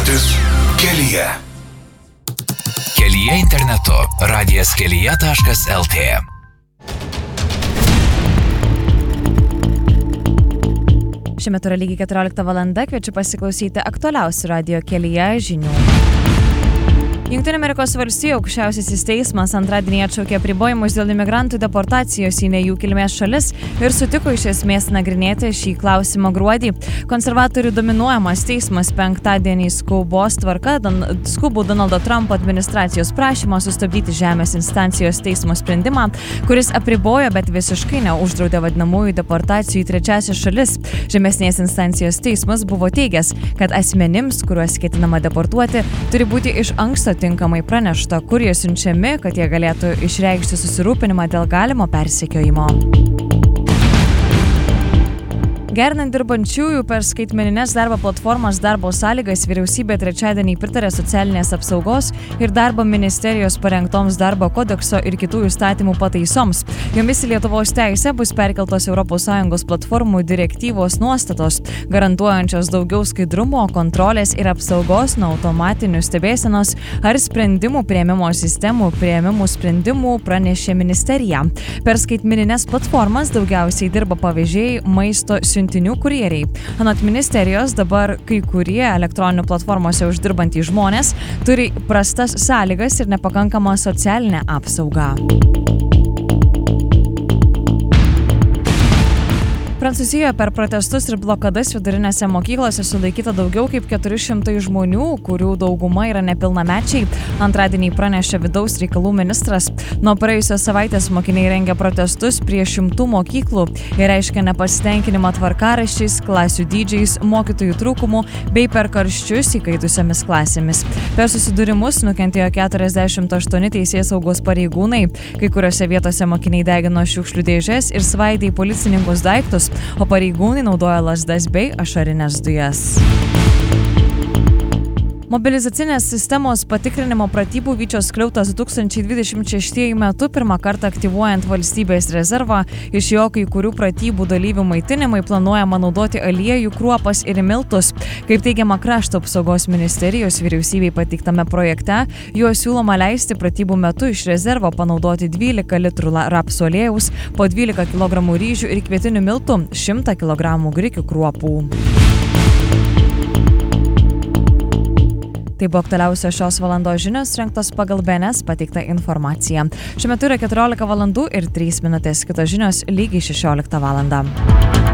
minutės kelyje. Kelyje internetu radijas.kelyje.lt. Šiuo metu yra lygiai 14 valanda, kviečiu pasiklausyti aktualiausių radijo kelyje žinių. Jungtinių Amerikos valstijų aukščiausiasis teismas antradienį atšaukė apribojimus dėl imigrantų deportacijos į ne jų kilmės šalis ir sutiko iš esmės nagrinėti šį klausimą gruodį. Konservatorių dominuojamas teismas penktadienį skubų Donaldo Trumpo administracijos prašymą sustabdyti žemės instancijos teismo sprendimą, kuris apribojo, bet visiškai neuždraudė vadinamųjų deportacijų į trečiąsias šalis. Žemesnės instancijos teismas buvo teigęs, kad asmenims, kuriuos ketinama deportuoti, turi būti iš anksto tinkamai pranešta, kur jie siunčiami, kad jie galėtų išreikšti susirūpinimą dėl galimo persekiojimo. Gerinant dirbančiųjų per skaitmenines darbo platformas darbo sąlygas, vyriausybė trečiadienį pritarė socialinės apsaugos ir darbo ministerijos parengtoms darbo kodekso ir kitų įstatymų pataisoms. Jomis į Lietuvos teisę bus perkeltos ES platformų direktyvos nuostatos, garantuojančios daugiau skaidrumo, kontrolės ir apsaugos nuo automatinių stebėsenos ar sprendimų priėmimo sistemų priėmimų sprendimų, pranešė ministerija. Per skaitmenines platformas daugiausiai dirba pavežėjai, maisto siuntinių kurjeriai. Anot ministerijos, dabar kai kurie elektroninių platformose uždirbantys žmonės turi prastas sąlygas ir nepakankamą socialinę apsaugą. Prancūzijoje per protestus ir blokadas vidurinėse mokyklose sulaikyta daugiau kaip 400 žmonių, kurių dauguma yra nepilnamečiai. Antradienį pranešė vidaus reikalų ministras. Nuo praėjusios savaitės mokiniai rengia protestus prie 100 mokyklų ir reiškia nepasitenkinimą tvarkaraščiais, klasių dydžiais, mokytojų trūkumu bei per karščius įkaitusiamis klasėmis. Per susidūrimus nukentėjo 48 teisėsaugos pareigūnai. Kai kuriuose vietose mokiniai degino šiukšlių dėžes ir svaidė į policininkus daiktus, o pareigūnai naudoja lazdas bei ašarines dujas. Mobilizacinės sistemos patikrinimo pratybų Vyčio skliautas 2026 metu pirmą kartą aktyvuojant valstybės rezervą. Iš jo kai kurių pratybų dalyvių maitinimai planuojama naudoti aliejų, kruopas ir miltus. Kaip teigiama Krašto apsaugos ministerijos vyriausybei pateiktame projekte, juo siūloma leisti pratybų metu iš rezervo panaudoti 12 litrų rapsų aliejaus, po 12 kg ryžių ir kvietinių miltų, 100 kg grikių kruopų. Tai buvo aktualiausios šios valandos žinios, rengtos pagal BNS pateiktą informaciją. Šiuo metu yra 14 valandų ir 3 minutės, kitos žinios lygiai 16 valandą.